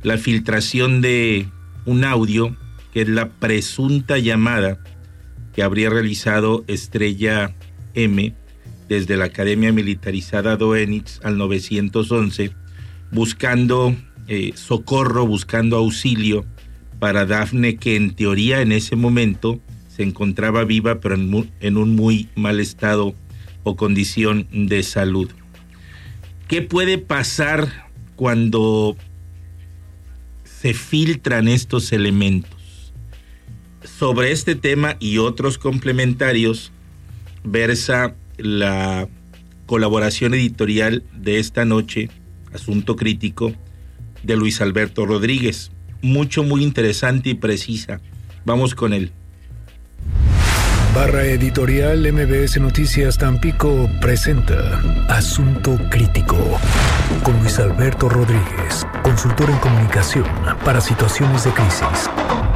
la filtración de un audio que es la presunta llamada que habría realizado Estrella M desde la Academia Militarizada Doenitz al 911, buscando socorro, buscando auxilio para Dafne, que en teoría en ese momento se encontraba viva, pero en un muy mal estado o condición de salud. ¿Qué puede pasar cuando se filtran estos elementos? Sobre este tema y otros complementarios versa la colaboración editorial de esta noche, Asunto Crítico, de Luis Alberto Rodríguez. Muy interesante y precisa. Vamos con él. Barra Editorial MBS Noticias Tampico presenta Asunto Crítico con Luis Alberto Rodríguez, consultor en comunicación para situaciones de crisis.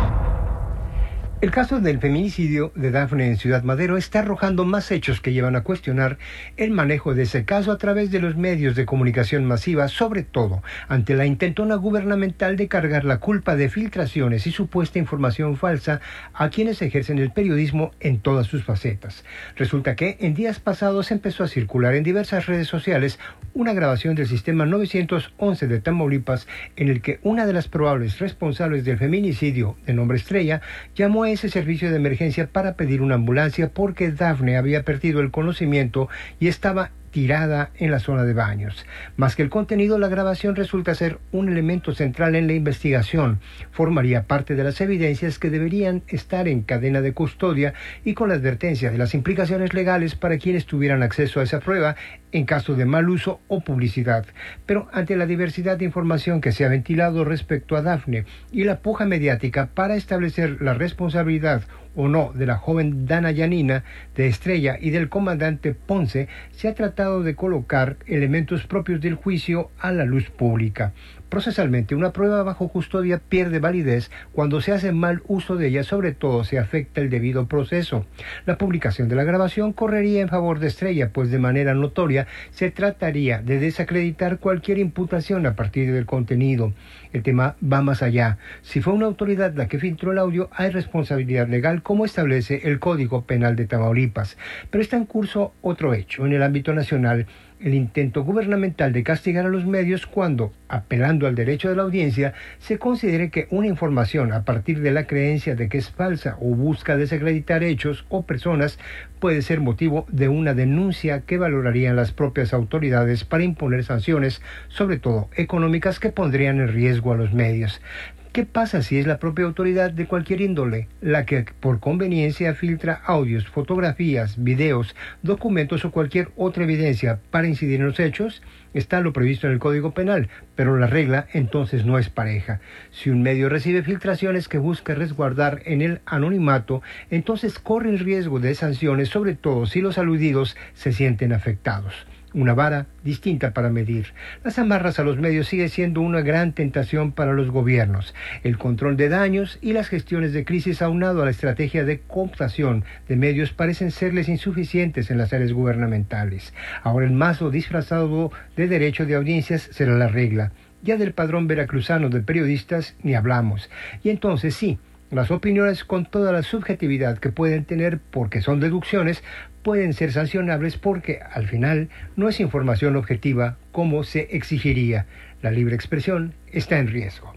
El caso del feminicidio de Dafne en Ciudad Madero está arrojando más hechos que llevan a cuestionar el manejo de ese caso a través de los medios de comunicación masiva, sobre todo ante la intentona gubernamental de cargar la culpa de filtraciones y supuesta información falsa a quienes ejercen el periodismo en todas sus facetas. Resulta que en días pasados empezó a circular en diversas redes sociales una grabación del sistema 911 de Tamaulipas en el que una de las probables responsables del feminicidio, de nombre Estrella, llamó a ese servicio de emergencia para pedir una ambulancia porque Dafne había perdido el conocimiento y estaba tirada en la zona de baños. Más que el contenido, la grabación resulta ser un elemento central en la investigación. Formaría parte de las evidencias que deberían estar en cadena de custodia y con la advertencia de las implicaciones legales para quienes tuvieran acceso a esa prueba en caso de mal uso o publicidad. Pero ante la diversidad de información que se ha ventilado respecto a Dafne y la puja mediática para establecer la responsabilidad o no de la joven Dana Yanina, de Estrella y del comandante Ponce, se ha tratado de colocar elementos propios del juicio a la luz pública. Procesalmente, una prueba bajo custodia pierde validez cuando se hace mal uso de ella, sobre todo si afecta el debido proceso. La publicación de la grabación correría en favor de Estrella, pues de manera notoria se trataría de desacreditar cualquier imputación a partir del contenido. El tema va más allá. Si fue una autoridad la que filtró el audio, hay responsabilidad legal, como establece el Código Penal de Tamaulipas. Pero está en curso otro hecho en el ámbito nacional: el intento gubernamental de castigar a los medios cuando, apelando al derecho de la audiencia, se considere que una información a partir de la creencia de que es falsa o busca desacreditar hechos o personas puede ser motivo de una denuncia que valorarían las propias autoridades para imponer sanciones, sobre todo económicas, que pondrían en riesgo a los medios. ¿Qué pasa si es la propia autoridad de cualquier índole la que por conveniencia filtra audios, fotografías, videos, documentos o cualquier otra evidencia para incidir en los hechos? Está lo previsto en el Código Penal, pero la regla entonces no es pareja. Si un medio recibe filtraciones que busca resguardar en el anonimato, entonces corre el riesgo de sanciones, sobre todo si los aludidos se sienten afectados. Una vara distinta para medir. Las amarras a los medios sigue siendo una gran tentación para los gobiernos. El control de daños y las gestiones de crisis aunado a la estrategia de cooptación de medios parecen serles insuficientes en las áreas gubernamentales. Ahora el mazo disfrazado de derecho de audiencias será la regla. Ya del padrón veracruzano de periodistas ni hablamos. Y entonces sí, las opiniones, con toda la subjetividad que pueden tener porque son deducciones, pueden ser sancionables porque al final no es información objetiva como se exigiría. La libre expresión está en riesgo.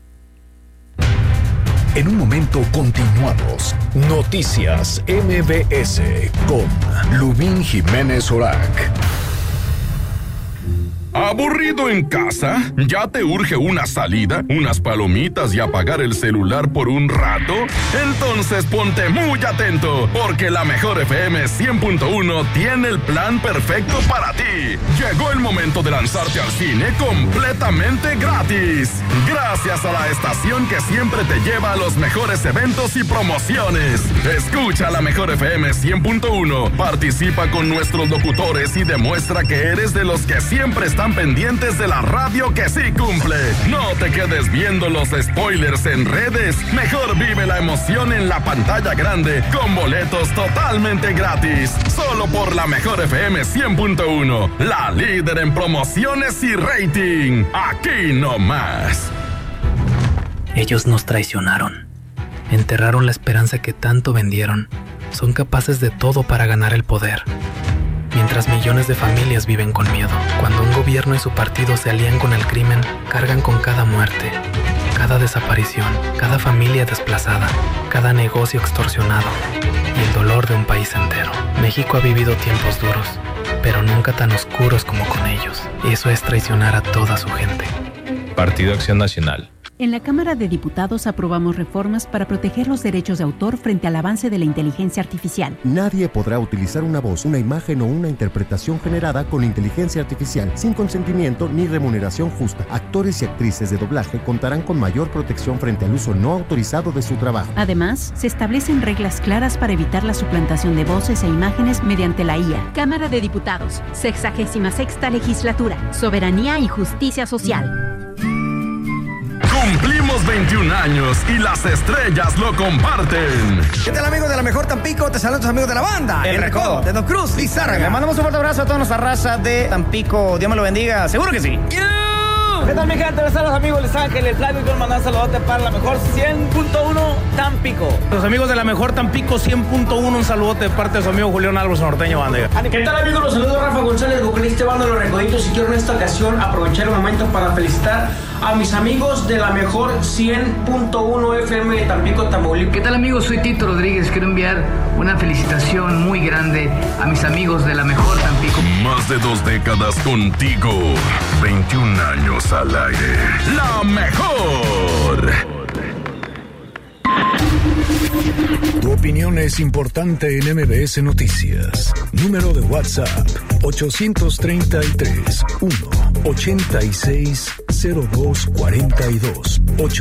En un momento continuamos. Noticias MBS con Lubín Jiménez Orac. ¿Aburrido en casa? ¿Ya te urge una salida, unas palomitas y apagar el celular por un rato? Entonces ponte muy atento, porque la Mejor FM 100.1 tiene el plan perfecto para ti. Llegó el momento de lanzarte al cine completamente gratis. Gracias a la estación que siempre te lleva a los mejores eventos y promociones. Escucha la Mejor FM 100.1, participa con nuestros locutores y demuestra que eres de los que siempre están pendientes de la radio que sí cumple. No te quedes viendo los spoilers en redes. Mejor vive la emoción en la pantalla grande con boletos totalmente gratis. Solo por la Mejor FM 100.1, la líder en promociones y rating. Aquí no más. Ellos nos traicionaron. Enterraron la esperanza que tanto vendieron. Son capaces de todo para ganar el poder. Mientras millones de familias viven con miedo. Cuando un gobierno y su partido se alían con el crimen, cargan con cada muerte, cada desaparición, cada familia desplazada, cada negocio extorsionado y el dolor de un país entero. México ha vivido tiempos duros, pero nunca tan oscuros como con ellos. Eso es traicionar a toda su gente. Partido Acción Nacional. En la Cámara de Diputados aprobamos reformas para proteger los derechos de autor frente al avance de la inteligencia artificial. Nadie podrá utilizar una voz, una imagen o una interpretación generada con inteligencia artificial sin consentimiento ni remuneración justa. Actores y actrices de doblaje contarán con mayor protección frente al uso no autorizado de su trabajo. Además, se establecen reglas claras para evitar la suplantación de voces e imágenes mediante la IA. Cámara de Diputados, 66ª Legislatura, Soberanía y Justicia Social. Cumplimos 21 años y las estrellas lo comparten. ¿Qué tal, amigos de la Mejor Tampico? Te saludan tus amigos de la banda El Recodo, de Don Cruz, Lizárraga. Le mandamos un fuerte abrazo a toda nuestra raza de Tampico. Dios me lo bendiga, seguro que sí. ¿Qué tal, mi gente? Les saludos, amigos Les Ángeles. Flavio, quiero mandar un saludote para la Mejor 100.1 Tampico. Los amigos de la Mejor Tampico 100.1, un saludote de parte de su amigo Julián Álvarez Norteño Banda. ¿Qué tal, amigos? Los saludos Rafa González, vocalista de Banda Los Recoditos, y quiero en esta ocasión aprovechar el momento para felicitar a mis amigos de la Mejor 100.1 FM de Tampico, Tamaulipas. ¿Qué tal, amigos? Soy Tito Rodríguez. Quiero enviar una felicitación muy grande a mis amigos de la Mejor Tampico. Más de 2 décadas contigo. 21 años al aire. La Mejor. Tu opinión es importante en MBS Noticias. Número de WhatsApp 833-186-0242.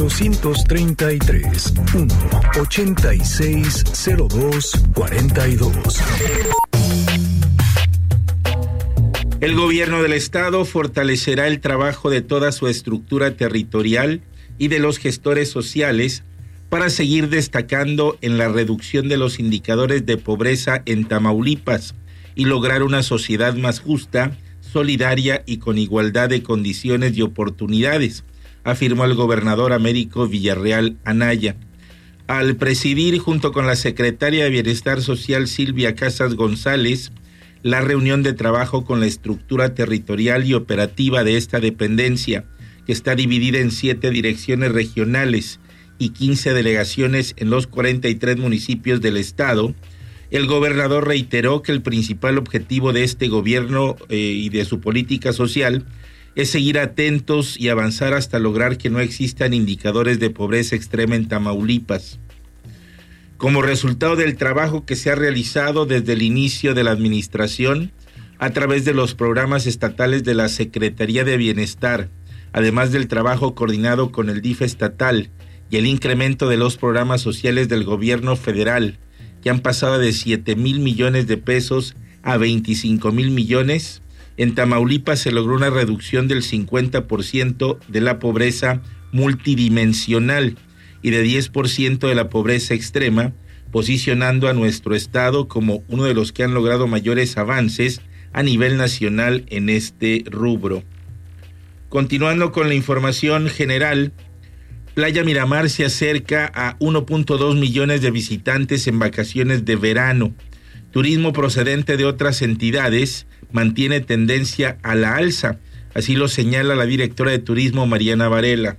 833-186-0242. El gobierno del estado fortalecerá el trabajo de toda su estructura territorial y de los gestores sociales para seguir destacando en la reducción de los indicadores de pobreza en Tamaulipas y lograr una sociedad más justa, solidaria y con igualdad de condiciones y oportunidades, afirmó el gobernador Américo Villarreal Anaya. Al presidir junto con la secretaria de Bienestar Social Silvia Casas González la reunión de trabajo con la estructura territorial y operativa de esta dependencia, que está dividida en 7 direcciones regionales y 15 delegaciones en los 43 municipios del estado, el gobernador reiteró que el principal objetivo de este gobierno y de su política social es seguir atentos y avanzar hasta lograr que no existan indicadores de pobreza extrema en Tamaulipas. Como resultado del trabajo que se ha realizado desde el inicio de la administración, a través de los programas estatales de la Secretaría de Bienestar, además del trabajo coordinado con el DIF estatal y el incremento de los programas sociales del gobierno federal, que han pasado de 7,000 millones de pesos a 25,000 millones, en Tamaulipas se logró una reducción del 50% de la pobreza multidimensional y de 10% de la pobreza extrema, posicionando a nuestro estado como uno de los que han logrado mayores avances a nivel nacional en este rubro. Continuando con la información general, Playa Miramar se acerca a 1.2 millones de visitantes en vacaciones de verano. Turismo procedente de otras entidades mantiene tendencia a la alza, así lo señala la directora de Turismo Mariana Varela.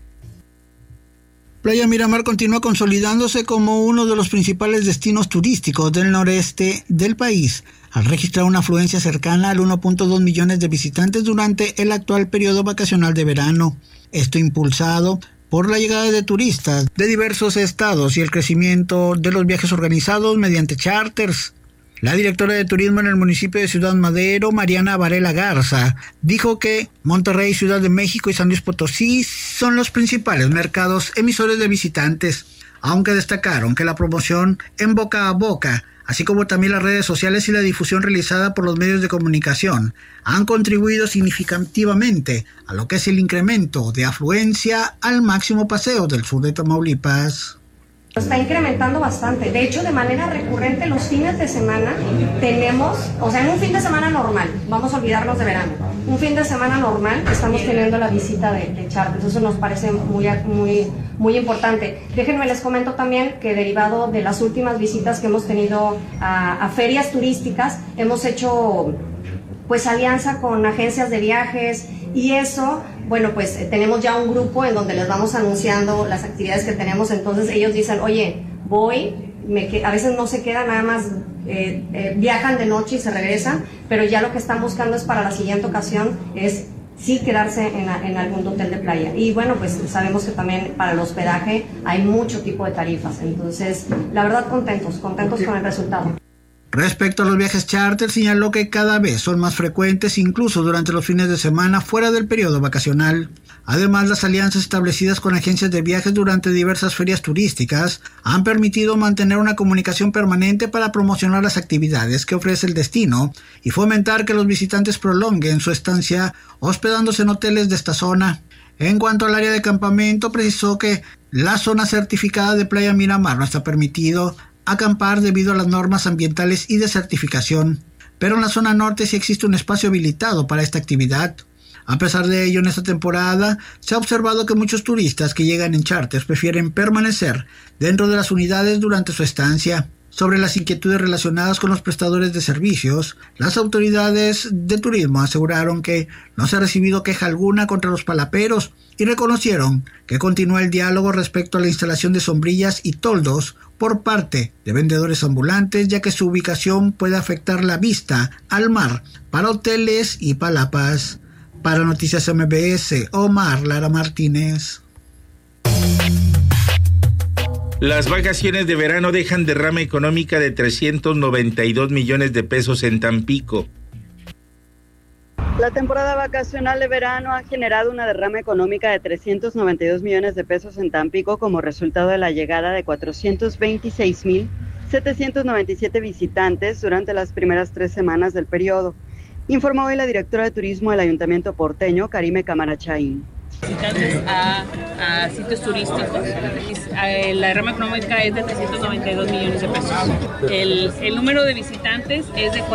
Playa Miramar continúa consolidándose como uno de los principales destinos turísticos del noreste del país, al registrar una afluencia cercana al 1.2 millones de visitantes durante el actual periodo vacacional de verano. Esto impulsado por la llegada de turistas de diversos estados y el crecimiento de los viajes organizados mediante charters. La directora de turismo en el municipio de Ciudad Madero, Mariana Varela Garza, dijo que Monterrey, Ciudad de México y San Luis Potosí son los principales mercados emisores de visitantes, aunque destacaron que la promoción en boca a boca, así como también las redes sociales y la difusión realizada por los medios de comunicación, han contribuido significativamente a lo que es el incremento de afluencia al máximo paseo del sur de Tamaulipas. Está incrementando bastante. De hecho, de manera recurrente los fines de semana tenemos, o sea, en un fin de semana normal, vamos a olvidarnos de verano, un fin de semana normal estamos teniendo la visita de charters. Eso nos parece muy importante. Déjenme les comento también que derivado de las últimas visitas que hemos tenido a ferias turísticas, hemos hecho pues alianza con agencias de viajes y eso, bueno, pues tenemos ya un grupo en donde les vamos anunciando las actividades que tenemos. Entonces ellos dicen, oye, a veces no se quedan, nada más viajan de noche y se regresan, pero ya lo que están buscando es para la siguiente ocasión es sí quedarse en algún hotel de playa. Y bueno, pues sabemos que también para el hospedaje hay mucho tipo de tarifas, entonces la verdad contentos con el resultado. Respecto a los viajes charter, señaló que cada vez son más frecuentes, incluso durante los fines de semana fuera del periodo vacacional. Además, las alianzas establecidas con agencias de viajes durante diversas ferias turísticas han permitido mantener una comunicación permanente para promocionar las actividades que ofrece el destino y fomentar que los visitantes prolonguen su estancia hospedándose en hoteles de esta zona. En cuanto al área de campamento, precisó que la zona certificada de Playa Miramar no está permitido acampar debido a las normas ambientales y de certificación, pero en la zona norte sí existe un espacio habilitado para esta actividad. A pesar de ello, en esta temporada se ha observado que muchos turistas que llegan en charters prefieren permanecer dentro de las unidades durante su estancia. Sobre las inquietudes relacionadas con los prestadores de servicios, las autoridades de turismo aseguraron que no se ha recibido queja alguna contra los palaperos y reconocieron que continúa el diálogo respecto a la instalación de sombrillas y toldos por parte de vendedores ambulantes, ya que su ubicación puede afectar la vista al mar para hoteles y palapas. Para Noticias MBS, Omar Lara Martínez. Las vacaciones de verano dejan derrama económica de 392 millones de pesos en Tampico. La temporada vacacional de verano ha generado una derrama económica de 392 millones de pesos en Tampico como resultado de la llegada de 426,797 visitantes durante las primeras 3 semanas del periodo, informó hoy la directora de Turismo del Ayuntamiento porteño, Karime Camarachaín. Visitantes a sitios turísticos, la derrama económica es de 392 millones de pesos. El número de visitantes es de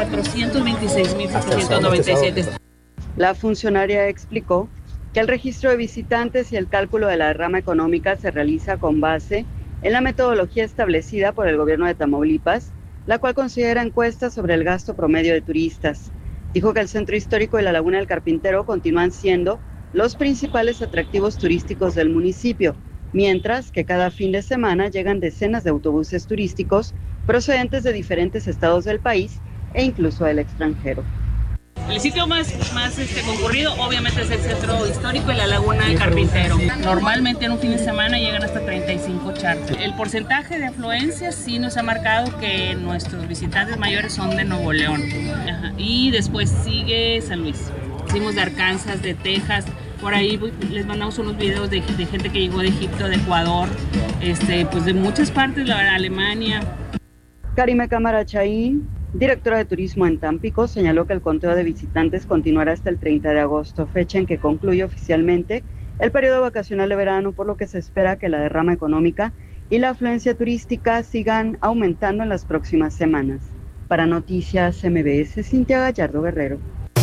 426,797. La funcionaria explicó que el registro de visitantes y el cálculo de la derrama económica se realiza con base en la metodología establecida por el gobierno de Tamaulipas, la cual considera encuestas sobre el gasto promedio de turistas. Dijo que el centro histórico y la Laguna del Carpintero continúan siendo los principales atractivos turísticos del municipio, mientras que cada fin de semana llegan decenas de autobuses turísticos procedentes de diferentes estados del país e incluso del extranjero. El sitio más concurrido obviamente es el centro histórico y la Laguna del Carpintero. Normalmente en un fin de semana llegan hasta 35 charters. El porcentaje de afluencia sí nos ha marcado que nuestros visitantes mayores son de Nuevo León. Y después sigue San Luis. Hicimos de Arkansas, de Texas, por ahí les mandamos unos videos de gente que llegó de Egipto, de Ecuador, pues de muchas partes, la verdad, Alemania. Karime Camarachaín, directora de Turismo en Tampico, señaló que el conteo de visitantes continuará hasta el 30 de agosto, fecha en que concluye oficialmente el periodo vacacional de verano, por lo que se espera que la derrama económica y la afluencia turística sigan aumentando en las próximas semanas. Para Noticias MBS, Cintia Gallardo Guerrero.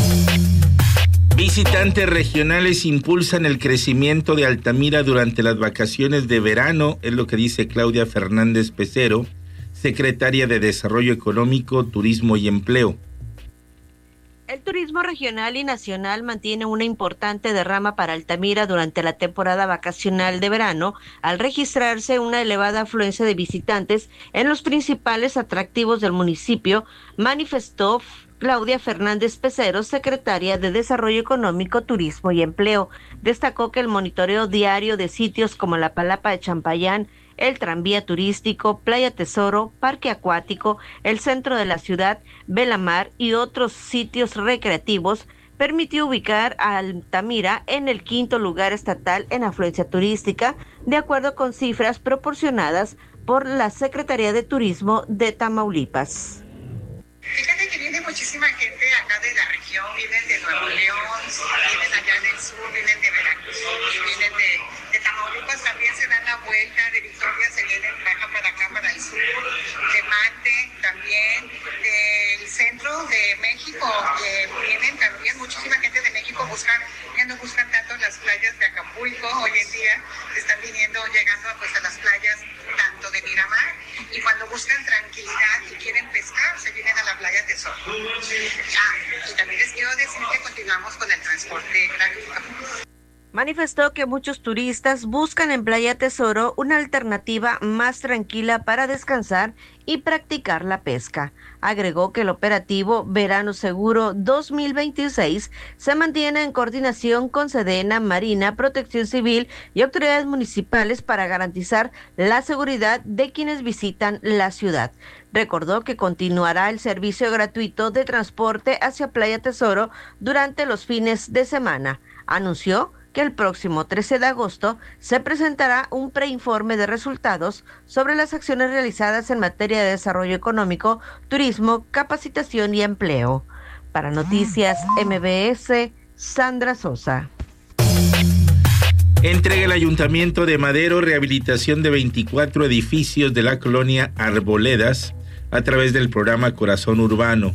Visitantes regionales impulsan el crecimiento de Altamira durante las vacaciones de verano, es lo que dice Claudia Fernández Pecero, secretaria de Desarrollo Económico, Turismo y Empleo. El turismo regional y nacional mantiene una importante derrama para Altamira durante la temporada vacacional de verano, al registrarse una elevada afluencia de visitantes en los principales atractivos del municipio, manifestó Claudia Fernández Pecero, secretaria de Desarrollo Económico, Turismo y Empleo. Destacó que el monitoreo diario de sitios como la Palapa de Champayán, el tranvía turístico, Playa Tesoro, Parque Acuático, el centro de la ciudad, Belamar y otros sitios recreativos permitió ubicar a Altamira en el 5º lugar estatal en afluencia turística, de acuerdo con cifras proporcionadas por la Secretaría de Turismo de Tamaulipas. Fíjate que viene muchísima gente acá de la región, vienen de Nuevo León, vienen allá del sur, vienen de Veracruz, vienen de Tamaulipas, también se dan la vuelta, de Victoria se vienen, bajan para acá, para el sur, de Mante también, del centro de México, vienen también muchísima gente de México. ya no buscan tanto las playas de Acapulco, hoy en día están llegando pues a las playas tanto de Miramar, y cuando buscan tranquilidad y quieren pescar, se vienen a la playa Tesoro. Y también les quiero decir que continuamos con el transporte gratuito. Manifestó que muchos turistas buscan en Playa Tesoro una alternativa más tranquila para descansar y practicar la pesca. Agregó que el operativo Verano Seguro 2026 se mantiene en coordinación con Sedena, Marina, Protección Civil y autoridades municipales para garantizar la seguridad de quienes visitan la ciudad. Recordó que continuará el servicio gratuito de transporte hacia Playa Tesoro durante los fines de semana. Anunció que el próximo 13 de agosto se presentará un preinforme de resultados sobre las acciones realizadas en materia de desarrollo económico, turismo, capacitación y empleo. Para Noticias MBS, Sandra Sosa. Entrega el Ayuntamiento de Madero rehabilitación de 24 edificios de la colonia Arboledas a través del programa Corazón Urbano.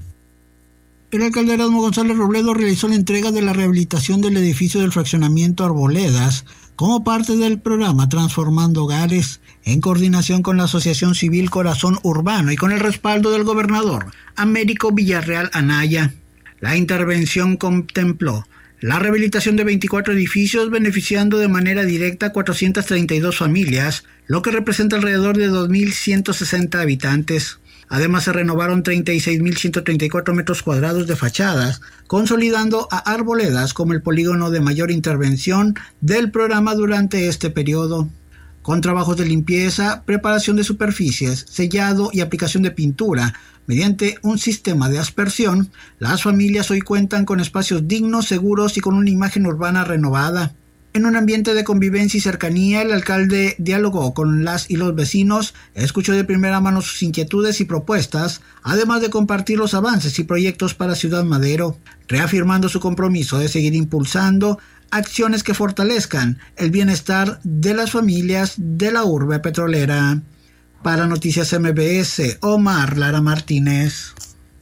El alcalde Erasmo González Robledo realizó la entrega de la rehabilitación del edificio del fraccionamiento Arboledas como parte del programa Transformando Hogares, en coordinación con la Asociación Civil Corazón Urbano y con el respaldo del gobernador Américo Villarreal Anaya. La intervención contempló la rehabilitación de 24 edificios, beneficiando de manera directa a 432 familias, lo que representa alrededor de 2.160 habitantes. Además, se renovaron 36.134 metros cuadrados de fachadas, consolidando a Arboledas como el polígono de mayor intervención del programa durante este periodo. Con trabajos de limpieza, preparación de superficies, sellado y aplicación de pintura, mediante un sistema de aspersión, las familias hoy cuentan con espacios dignos, seguros y con una imagen urbana renovada. En un ambiente de convivencia y cercanía, el alcalde dialogó con las y los vecinos, escuchó de primera mano sus inquietudes y propuestas, además de compartir los avances y proyectos para Ciudad Madero, reafirmando su compromiso de seguir impulsando acciones que fortalezcan el bienestar de las familias de la urbe petrolera. Para Noticias MBS, Omar Lara Martínez.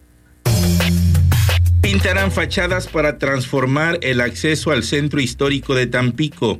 Pintarán fachadas para transformar el acceso al centro histórico de Tampico.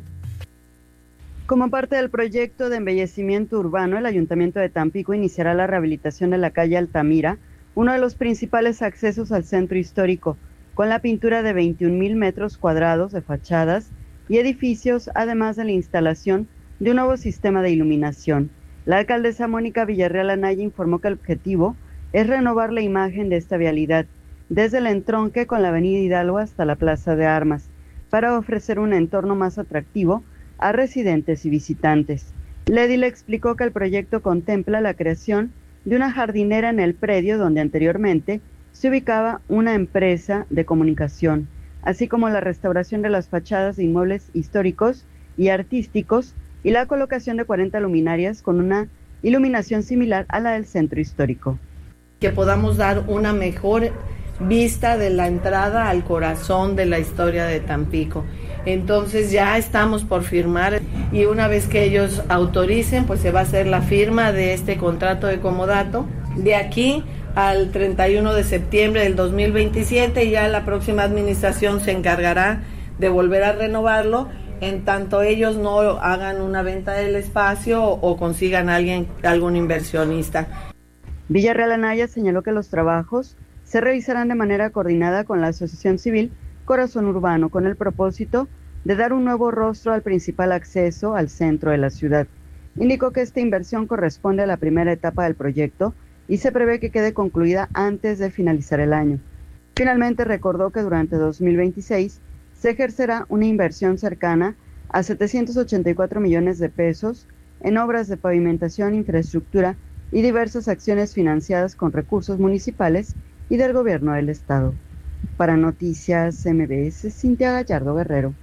Como parte del proyecto de embellecimiento urbano, el Ayuntamiento de Tampico iniciará la rehabilitación de la calle Altamira, uno de los principales accesos al centro histórico, con la pintura de 21,000 metros cuadrados de fachadas y edificios, además de la instalación de un nuevo sistema de iluminación. La alcaldesa Mónica Villarreal Anaya informó que el objetivo es renovar la imagen de esta vialidad, desde el entronque con la avenida Hidalgo hasta la Plaza de Armas, para ofrecer un entorno más atractivo a residentes y visitantes. La edil explicó que el proyecto contempla la creación de una jardinera en el predio donde anteriormente se ubicaba una empresa de comunicación, así como la restauración de las fachadas de inmuebles históricos y artísticos y la colocación de 40 luminarias con una iluminación similar a la del centro histórico. Que podamos dar una mejor vista de la entrada al corazón de la historia de Tampico. Entonces ya estamos por firmar y una vez que ellos autoricen, pues se va a hacer la firma de este contrato de comodato. De aquí al 31 de septiembre del 2027 y ya la próxima administración se encargará de volver a renovarlo, en tanto ellos no hagan una venta del espacio o consigan algún inversionista. Villarreal Anaya señaló que los trabajos se realizarán de manera coordinada con la Asociación Civil Corazón Urbano, con el propósito de dar un nuevo rostro al principal acceso al centro de la ciudad. Indicó que esta inversión corresponde a la primera etapa del proyecto y se prevé que quede concluida antes de finalizar el año. Finalmente recordó que durante 2026 se ejercerá una inversión cercana a 784 millones de pesos en obras de pavimentación, infraestructura y diversas acciones financiadas con recursos municipales y del gobierno del estado. Para Noticias MBS, Cintia Gallardo Guerrero.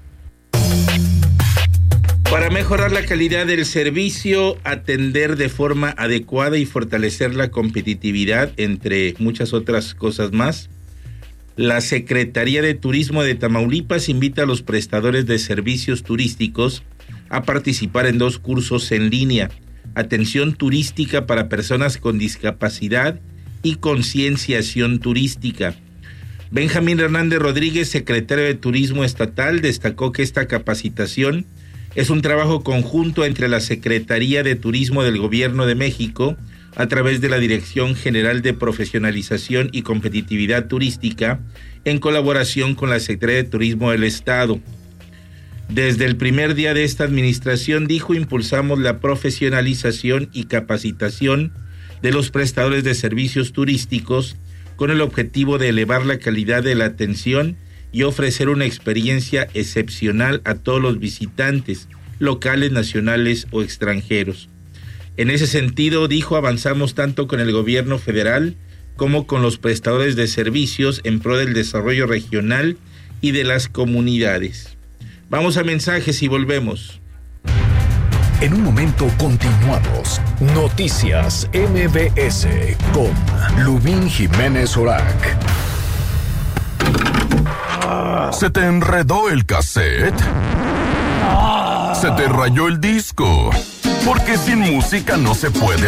Para mejorar la calidad del servicio, atender de forma adecuada y fortalecer la competitividad, entre muchas otras cosas más, la Secretaría de Turismo de Tamaulipas invita a los prestadores de servicios turísticos a participar en 2 cursos en línea: atención turística para personas con discapacidad y concienciación turística. Benjamín Hernández Rodríguez, secretario de Turismo Estatal, destacó que esta capacitación es un trabajo conjunto entre la Secretaría de Turismo del Gobierno de México, a través de la Dirección General de Profesionalización y Competitividad Turística, en colaboración con la Secretaría de Turismo del Estado. Desde el primer día de esta administración, dijo, impulsamos la profesionalización y capacitación de los prestadores de servicios turísticos con el objetivo de elevar la calidad de la atención y ofrecer una experiencia excepcional a todos los visitantes, locales, nacionales o extranjeros. En ese sentido, dijo, avanzamos tanto con el gobierno federal como con los prestadores de servicios en pro del desarrollo regional y de las comunidades. Vamos a mensajes y volvemos. En un momento continuamos. Noticias MBS con Lubín Jiménez Orac. ¿Se te enredó el cassette? ¿Se te rayó el disco? Porque sin música no se puede